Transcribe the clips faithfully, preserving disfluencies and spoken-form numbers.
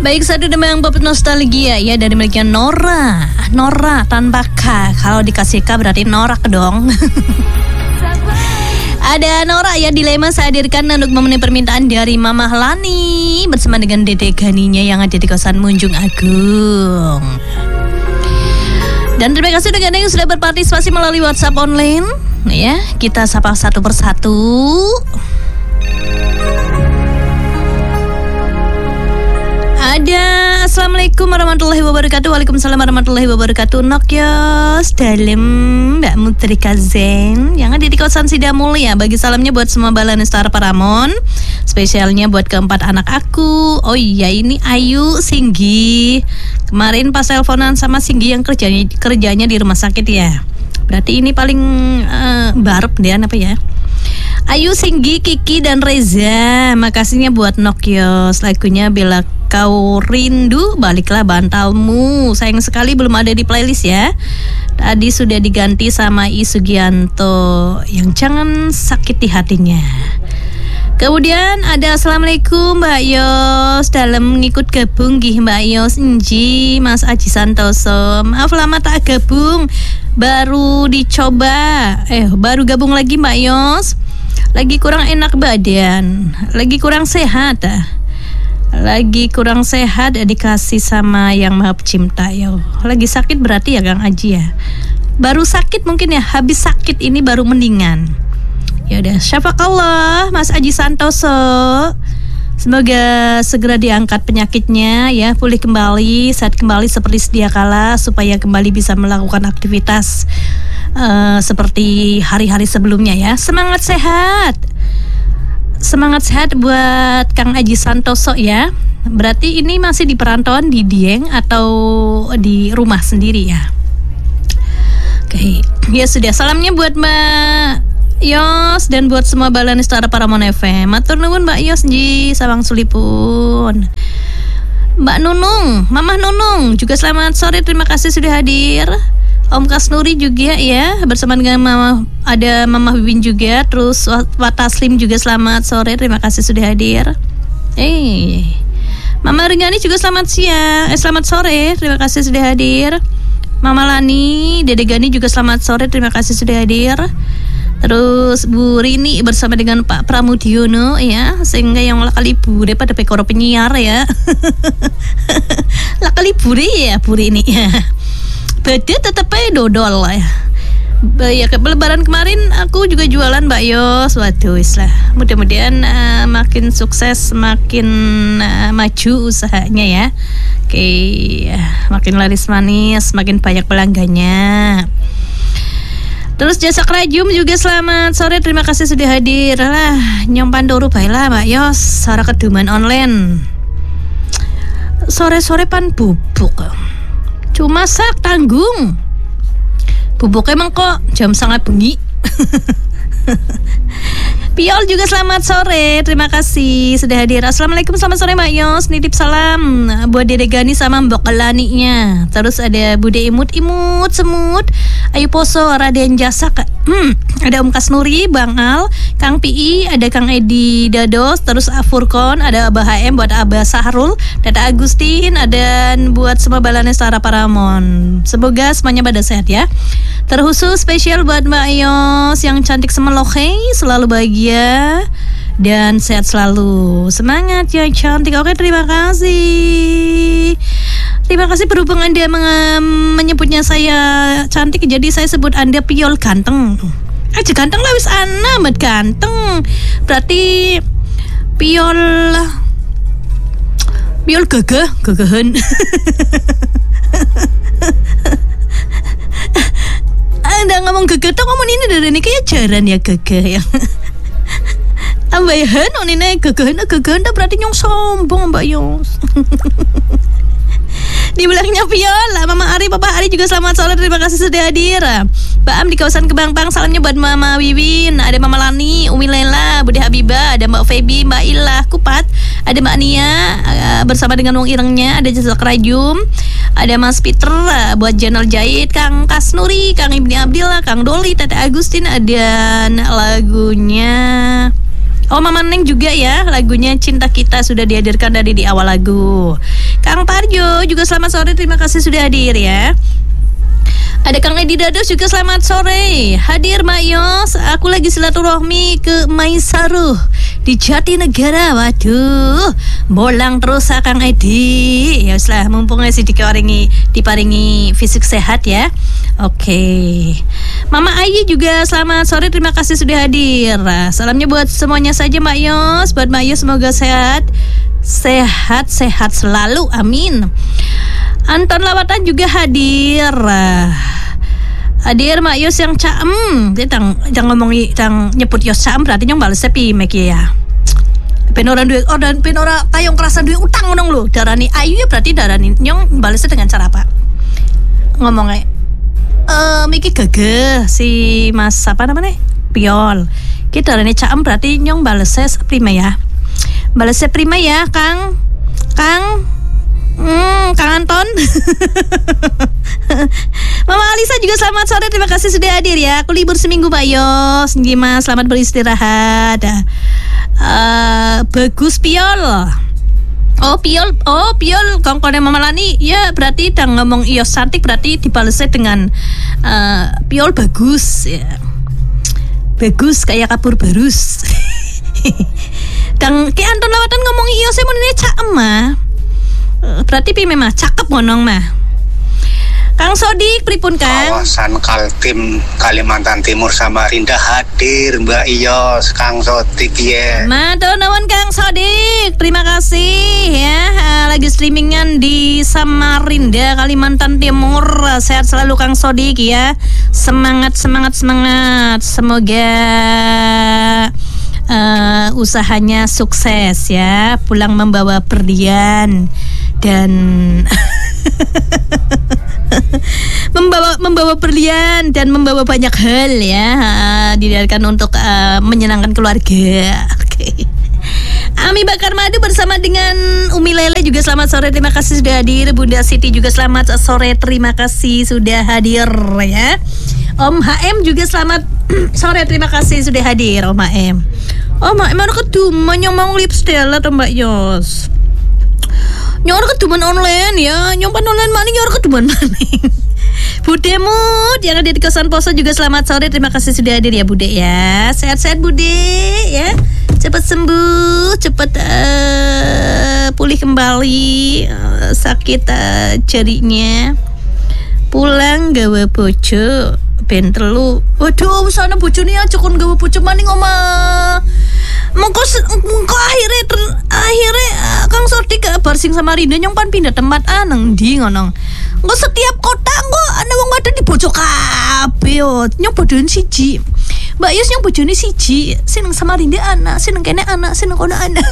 Baik, satu demang pop nostalgia ya dari miliknya Nora. Nora tanpa K. Kalau dikasih K berarti norak dong. Ada Nora ya, dilema saya hadirkan untuk memenuhi permintaan dari Mama Lani bersama dengan Dede Ganinya yang ada di kawasan Munjung Agung. Dan terima kasih untuk Anda yang sudah berpartisipasi melalui WhatsApp online. Ya, kita sapa satu persatu. Ada Assalamualaikum warahmatullahi wabarakatuh. Waalaikumsalam warahmatullahi wabarakatuh. Nokyos dalam Mbak Mutrika Zen yang ada di kawasan Sidamulya. Bagi salamnya buat semua Balani Star Paramon, spesialnya buat keempat anak aku. Oh iya, ini Ayu, Singgi. Kemarin pas teleponan sama Singgi yang kerjanya kerjanya di rumah sakit ya. Berarti ini paling uh, barep dia apa ya? Ayu, Singgi, Kiki, dan Reza. Makasihnya buat Nokyos. Lagunya Bila Kau Rindu, Baliklah Bantalmu. Sayang sekali belum ada di playlist ya. Tadi sudah diganti sama I Sugianto yang Jangan Sakiti Hatinya. Kemudian ada Assalamualaikum Mbak Yos. Dalam ngikut gabung gih Mbak Yos Nji Mas Aji Santoso. Maaf lama tak gabung, baru dicoba. Eh baru gabung lagi Mbak Yos. Lagi kurang enak badan, lagi kurang sehat ah. Lagi kurang sehat dikasih sama Yang Maha Pencipta ya. Lagi sakit berarti ya Kang Aji ya. Baru sakit mungkin ya, habis sakit ini baru mendingan. Ya udah, syafakallah Mas Aji Santoso. Semoga segera diangkat penyakitnya ya, pulih kembali, saat kembali seperti sedia kala supaya kembali bisa melakukan aktivitas uh, seperti hari-hari sebelumnya ya. Semangat sehat. Semangat sehat buat Kang Aji Santoso ya. Berarti ini masih di perantauan di Dieng atau di rumah sendiri ya. Oke, ya sudah. Salamnya buat Mbak Yos dan buat semua Balani Star Paramon F M. Matur nuwun Mbak Yos nji sawang sulipun. Mbak Nunung, Mamah Nunung juga selamat sore, terima kasih sudah hadir. Om Kasnuri juga ya, bersama dengan Mama, ada Mama Wibin juga. Terus Wataslim juga selamat sore, terima kasih sudah hadir. Eh, Mama Ringgani juga selamat siang, eh selamat sore, terima kasih sudah hadir. Mama Lani, Dede Gani juga selamat sore, terima kasih sudah hadir. Terus Bu Rini bersama dengan Pak Pramudiono ya, sehingga yang lakali bure pada pekoro penyiar ya. Lakali bure ya Bu Rini ya. Beda tetep aja dodol lah ya. Ya ke lebaran kemarin aku juga jualan Mbak Yos. Waduh lah. Mudah-mudahan uh, makin sukses, makin uh, maju usahanya ya. Oke, uh, makin laris manis, makin banyak pelanggannya. Terus Jasa Krajum juga selamat sore, terima kasih sudah hadir. Lah, nyompan doro baiklah Mbak Yos, suara keduman online. Sore-sore pan bubuk. Cuma sak tanggung. Bubuk emang kok jam sangat bengi. Piol juga selamat sore, terima kasih sudah hadir. Assalamualaikum, selamat sore Mbak Yos. Nitip salam buat Dede Gani sama Mbok Lani-nya. Terus ada Bude Imut-Imut Semut, Ayu Poso, Raden Jasa, hmm, ada Om Kasnuri, Bang Al, Kang P I, ada Kang Edi Dados, terus Afurkon, ada Abah H M, buat Abah Sahrul, Dada Agustin, dan buat semua Balani Star Paramon. Semoga semuanya pada sehat ya. Terkhusus spesial buat Mbak Yos yang cantik semelohe, selalu bahagia dan sehat selalu. Semangat ya cantik. Oke, terima kasih. Terima kasih berhubung Anda meng- menyebutnya saya cantik, jadi saya sebut Anda Piol ganteng. Aja ganteng lah wis ana mat ganteng. Berarti Piol Piol gagah, gagahan. Anda ngomong gagah tuh ngomong ini dari ini kayak jaran ya gagah ya. Tambahan on ini gagahan, gagahan tuh berarti nyong sombong Mbak Yos. Di belakangnya Viola, Mama Ari, Papa Ari juga selamat sore, terima kasih sudah hadir. Mbak Am di kawasan Kebangpang, salamnya buat Mama Wiwin, ada Mama Lani, Umi Lela, Bude Habibah, ada Mbak Feby, Mbak Ilah, Kupat, ada Mbak Nia uh, bersama dengan Wong Irengnya, ada Jasa Krajum, ada Mas Peter, uh, buat Janal Jahit, Kang Kasnuri, Kang Ibni Abdillah, Kang Doli, Tete Agustin, ada lagunya Oh Mama Neng juga ya, lagunya Cinta Kita sudah dihadirkan dari di awal lagu. Kang Parjo juga selamat sore, terima kasih sudah hadir ya. Ada Kang Edi Dados juga selamat sore. Hadir Mak Yos, aku lagi silaturahmi ke Maisaruh di Jatinegara. Waduh, bolang terus Kang Edi. Ya lah, mumpung masih dikewaringi diparingi fisik sehat ya. Oke. Mama Ayi juga selamat sore, terima kasih sudah hadir. Salamnya buat semuanya saja Mak Yos. Buat Mak Yos semoga sehat. Sehat-sehat selalu, amin. Anton Lawatan juga hadir. Hadir Mak Yos yang caem. Dia tang jangan ngomong tang nyebut Yos caem berarti nyong balas sepi mek ya. Ben orang duit orang ben ora tayong kerasan duit utang ngono lho. Darani ayu ya berarti darani nyong balasnya dengan cara apa? Ngomongnya eh miki gege si Mas apa namanya? Piol. Kita darani caem berarti nyong balasnya prima ya. Balasnya prima ya, Kang. Kang Hmm, Kang Anton. Mama Alisa juga selamat sore, terima kasih sudah hadir ya. Aku libur seminggu Mbak Yos. Gimana, selamat beristirahat. uh, Bagus Piol. Oh Piol, oh Piol kongkone Mama Lani. Ya berarti udah ngomong Yos cantik, berarti dibalesnya dengan uh, Piol bagus ya. Bagus kayak kapur barus. Dan Ki Anton Lawatan ngomong Yosnya mau ini caem mah. Berarti pi memang cakep monong mah. Kang Sodik pripun Kang? Kawasan Kaltim Kalimantan Timur Samarinda hadir Mbak Iyos, Kang Sodik ya. Matur nuwun Kang Sodik, terima kasih ya. Lagi streamingan di Samarinda Kalimantan Timur. Sehat selalu Kang Sodik ya. Semangat semangat semangat. Semoga uh, usahanya sukses ya. Pulang membawa berlian dan membawa membawa berlian dan membawa banyak hal ya, uh, didirikan untuk uh, menyenangkan keluarga. Oke. Okay. Ami Bakar Madu bersama dengan Umi Lele juga selamat sore, terima kasih sudah hadir. Bunda Siti juga selamat sore, terima kasih sudah hadir ya. Om H M juga selamat sore, terima kasih sudah hadir Om H M. Om H M ada keduman yang mau lipstick atau Mbak Yos. Nyor keduman online ya, nyompan online maning nyor keduman maning. Bude Mut yang ada di kosan Poso juga selamat sore, terima kasih sudah hadir ya Bude ya. Sehat-sehat Bude ya, cepat sembuh, cepat uh, pulih kembali uh, sakit uh, jarinya. Pulang gawe bojo ben telu. Waduh, sana bojone aja kon gawe bojo maning omah. Mengko mengko akhirnya ter, akhirnya uh, Kang Sodik gak barsing sama Rinda nyongpan pindah tempat aneng di ngono. Engko setiap kota engko ana wong wadon di bojo kabeh yo. Nyong bodohan siji. Mbak Yus nyong bojone siji, sing nang Samarinda anak, sing nang kene anak, sing nang kono anak.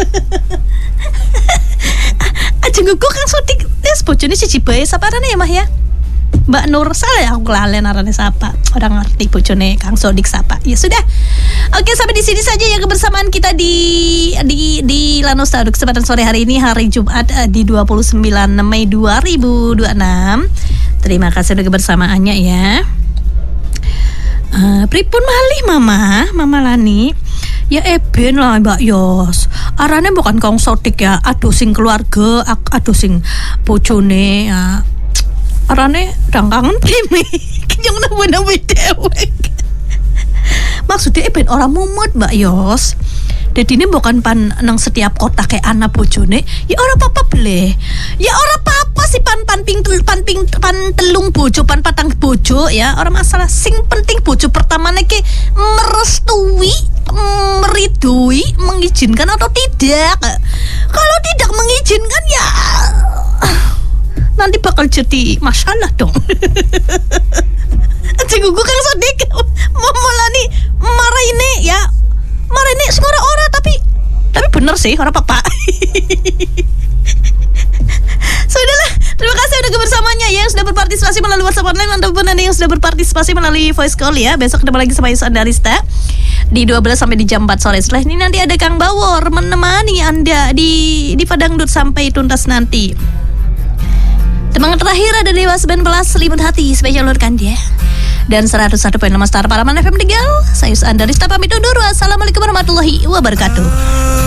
Aja nggo Kang Sodik wis bojone siji bae saparane ya Mah ya. Mbak Nur salah ya aku lalen arane sapa. Orang ngerti bojone Kang Sodik sapa. Ya sudah. Oke, sampai di sini saja ya kebersamaan kita di di di Lanostadu kesempatan sore hari ini, hari Jumat di dua puluh sembilan Mei dua ribu dua puluh enam. Terima kasih udah kebersamaannya ya. Uh, pripun malih Mama, Mama Lani. Ya eben lah Mbak Yos. Arane bukan Kang Sodik ya. Aduh sing keluarga, aduh sing bojone ya. Arane rangkangan primi. Kenyang nambah-nambah dewek. Maksudnya ben orang mumut Mbak Yos. Jadi ini bukan pan nang setiap kota kayak anak bojone. Ya orang apa boleh. Ya orang apa sih pan pan ping pan ping pan telung bojo pan patang bojo ya. Orang masalah sing penting bojo pertama niki merestui, meridui, mengizinkan atau tidak. Kalau tidak mengizinkan ya nanti bakal jadi masalah dong. Cenggugu Kang Sodik mau mulai marah ini ya, marah ini semua orang tapi tapi bener sih orang papa. Sudahlah, terima kasih udah kebersamanya ya, yang sudah berpartisipasi melalui WhatsApp online ataupun anda yang sudah berpartisipasi melalui voice call ya. Besok ketemu lagi sama Yus Andarista di dua belas sampai di jam empat sore. Setelah ini nanti ada Kang Bawor menemani anda di di Padang Dut sampai tuntas nanti. Temangan terakhir ada Dewa sembilan belas Selimut Hati spesial lurkan dia. Dan seratus satu koma enam Star Paraman F M Tegal. Saya Yus Andarista pamit undur. Wassalamualaikum warahmatullahi wabarakatuh.